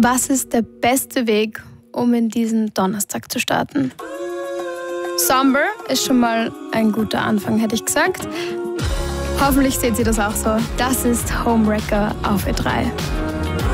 Was ist der beste Weg, um in diesen Donnerstag zu starten? Somber ist schon mal ein guter Anfang, hätte ich gesagt. Hoffentlich seht ihr das auch so. Das ist Homewrecker auf E3.